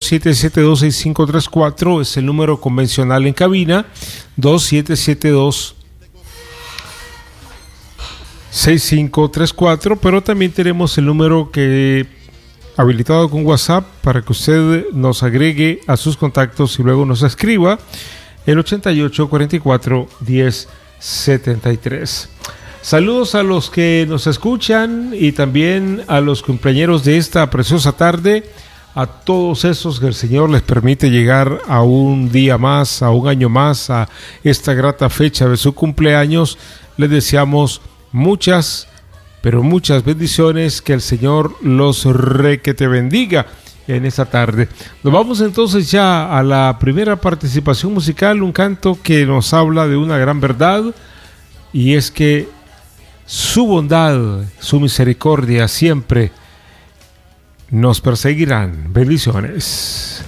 277-26534 es el número convencional en cabina, 2772-6534, pero también tenemos el número que habilitado con WhatsApp para que usted nos agregue a sus contactos y luego nos escriba, el 8844-1073. Saludos a los que nos escuchan y también a los cumpleañeros de esta preciosa tarde, a todos esos que el Señor les permite llegar a un día más, a un año más, a esta grata fecha de su cumpleaños. Les deseamos muchas, pero muchas bendiciones, que el Señor los requete bendiga en esta tarde. Nos vamos entonces ya a la primera participación musical, un canto que nos habla de una gran verdad, y es que su bondad, su misericordia siempre nos perseguirán. Bendiciones.